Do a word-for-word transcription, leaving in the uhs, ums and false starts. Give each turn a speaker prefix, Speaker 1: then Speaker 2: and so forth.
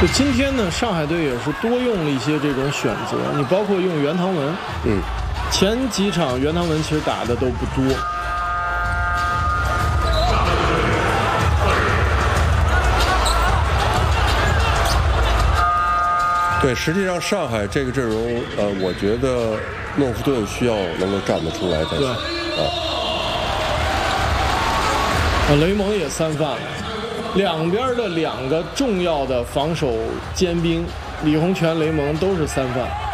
Speaker 1: 就今天呢，上海队也是多用了一些这种选择，你包括用袁唐文，
Speaker 2: 嗯，
Speaker 1: 前几场袁唐文其实打的都不多。
Speaker 2: 对，实际上上海这个阵容，呃，我觉得诺夫顿需要能够站得出来才行。
Speaker 1: 对，
Speaker 2: 啊，
Speaker 1: 啊，雷蒙也三犯了，两边的两个重要的防守尖兵，李洪权、雷蒙都是三犯。